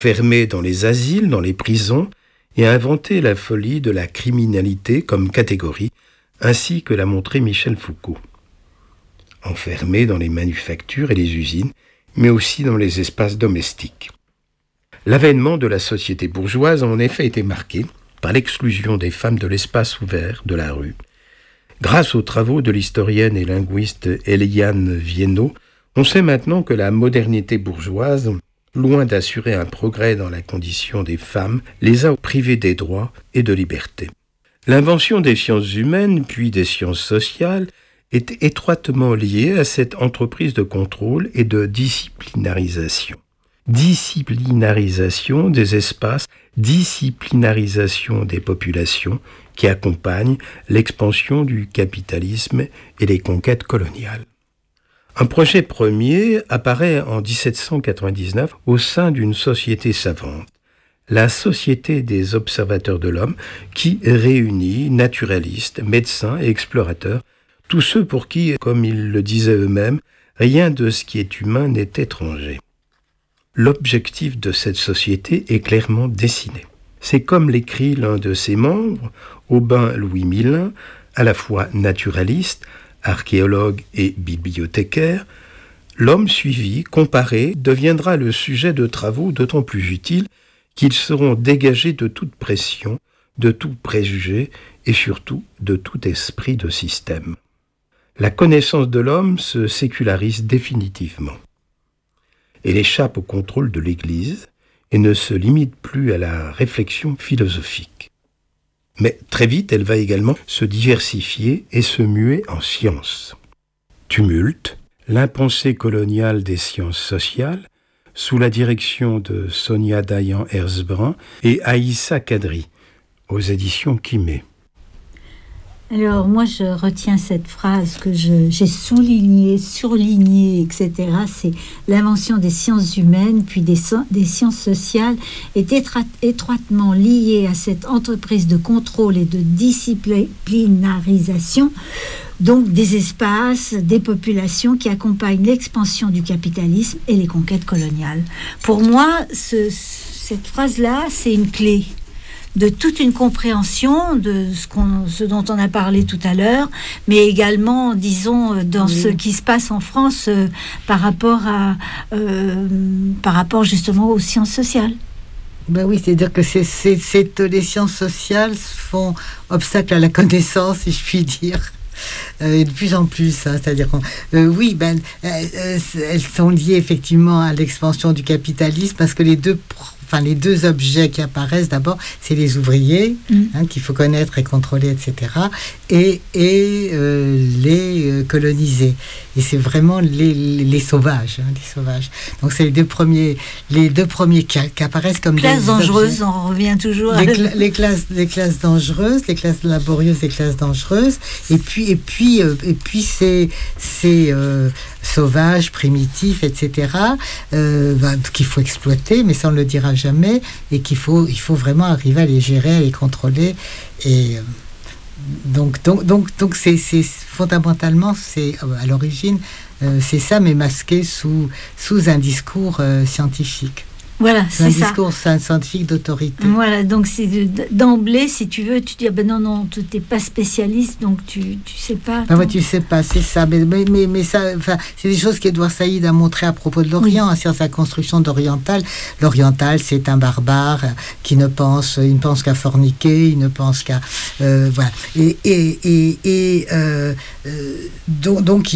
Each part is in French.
fermé dans les asiles, dans les prisons, et a inventé la folie de la criminalité comme catégorie, ainsi que l'a montré Michel Foucault. Enfermé dans les manufactures et les usines, mais aussi dans les espaces domestiques. L'avènement de la société bourgeoise a en effet été marqué par l'exclusion des femmes de l'espace ouvert, de la rue. Grâce aux travaux de l'historienne et linguiste Eliane Viennot, on sait maintenant que la modernité bourgeoise, loin d'assurer un progrès dans la condition des femmes, les a privées des droits et de liberté. L'invention des sciences humaines, puis des sciences sociales, est étroitement liée à cette entreprise de contrôle et de disciplinarisation. Disciplinarisation des espaces, disciplinarisation des populations qui accompagnent l'expansion du capitalisme et les conquêtes coloniales. Un projet premier apparaît en 1799 au sein d'une société savante, la Société des observateurs de l'homme, qui réunit naturalistes, médecins et explorateurs, tous ceux pour qui, comme ils le disaient eux-mêmes, rien de ce qui est humain n'est étranger. L'objectif de cette société est clairement dessiné. C'est comme l'écrit l'un de ses membres, Aubin Louis Mylin, à la fois naturaliste, archéologue et bibliothécaire, l'homme suivi, comparé, deviendra le sujet de travaux d'autant plus utiles qu'ils seront dégagés de toute pression, de tout préjugé et surtout de tout esprit de système. La connaissance de l'homme se sécularise définitivement. Elle échappe au contrôle de l'Église et ne se limite plus à la réflexion philosophique. Mais très vite, elle va également se diversifier et se muer en sciences. Tumulte, l'impensée coloniale des sciences sociales, sous la direction de Sonia Dayan-Herzbrun et Aïssa Kadri, aux éditions Quimé. Alors moi je retiens cette phrase que j'ai soulignée, surlignée, etc. C'est l'invention des sciences humaines puis des sciences sociales est étroitement liée à cette entreprise de contrôle et de disciplinarisation, donc des espaces, des populations qui accompagnent l'expansion du capitalisme et les conquêtes coloniales. Pour moi, cette phrase-là, c'est une clé de toute une compréhension de ce dont on a parlé tout à l'heure, mais également, disons, dans ce qui se passe en France par rapport justement aux sciences sociales. Ben oui, c'est-à-dire que les sciences sociales font obstacle à la connaissance, si je puis dire. Et de plus en plus, hein, c'est-à-dire elles sont liées effectivement à l'expansion du capitalisme parce que les deux objets qui apparaissent d'abord, c'est les ouvriers qu'il faut connaître et contrôler, etc. et les colonisés. Et c'est vraiment les sauvages, les sauvages. Donc c'est les deux premiers qui apparaissent comme classes dangereuses. On revient toujours les classes dangereuses, les classes laborieuses, les classes dangereuses. Et puis ces sauvages, primitifs, etc. Qu'il faut exploiter, mais ça on ne le dira jamais, et il faut vraiment arriver à les gérer, à les contrôler. Et donc c'est fondamentalement, c'est à l'origine, c'est ça, mais masqué sous un discours scientifique. Voilà, c'est ça. Un discours scientifique d'autorité. Voilà, donc c'est d'emblée, si tu veux, tu dis non, tu n'es pas spécialiste, donc tu sais pas. Ben ouais, tu sais pas, c'est ça. Mais ça, c'est des choses qu'Édouard Saïd a montré à propos de l'Orient, sur sa construction d'oriental. L'oriental, c'est un barbare qui ne pense qu'à forniquer, il ne pense qu'à voilà. Donc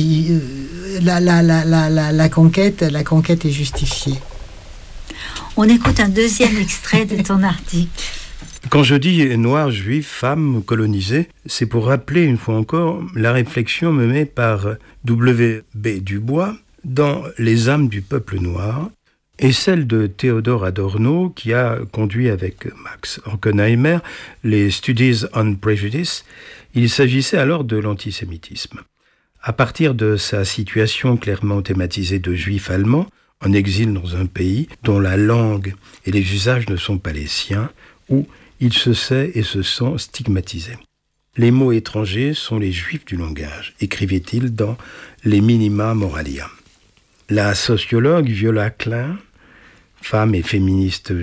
la conquête est justifiée. On écoute un deuxième extrait de ton article. Quand je dis noirs, juifs, femmes colonisées, c'est pour rappeler une fois encore la réflexion menée par W.B. Du Bois dans Les âmes du peuple noir et celle de Théodore Adorno qui a conduit avec Max Horkheimer les Studies on Prejudice. Il s'agissait alors de l'antisémitisme. À partir de sa situation clairement thématisée de juifs allemands, en exil dans un pays dont la langue et les usages ne sont pas les siens, où il se sait et se sent stigmatisé. Les mots étrangers sont les juifs du langage, écrivait-il dans Les Minima Moralia. La sociologue Viola Klein femmes et féministes